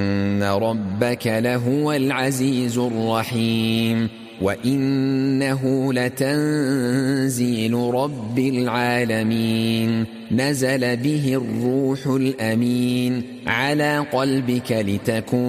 إن ربك لهو العزيز الرحيم وإنه لتنزيل رب العالمين نزل به الروح الأمين على قلبك لتكون